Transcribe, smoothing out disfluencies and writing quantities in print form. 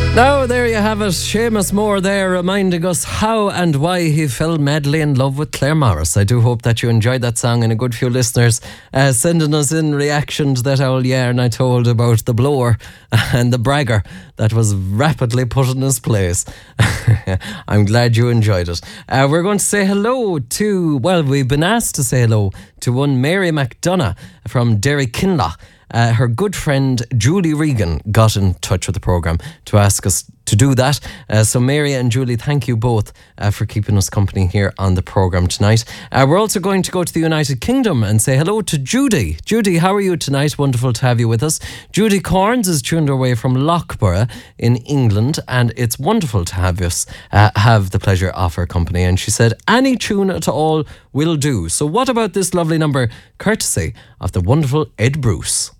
Now, there you have it. Seamus Moore there reminding us how and why he fell madly in love with Claire Morris. I do hope that you enjoyed that song, and a good few listeners sending us in reaction to that old yarn I told about the blower and the bragger that was rapidly put in his place. I'm glad you enjoyed it. We're going to say hello to, well, we've been asked to say hello to one Mary McDonough from Derry Kinloch. Her good friend Julie Regan got in touch with the programme to ask us to do that. So Mary and Julie, thank you both for keeping us company here on the programme tonight. We're also going to go to the United Kingdom and say hello to Judy. Judy, how are you tonight? Wonderful to have you with us. Judy Corns is tuned her way from Loughborough in England, and it's wonderful to have us have the pleasure of her company. And she said, any tune at all will do. So what about this lovely number, courtesy of the wonderful Ed Bruce?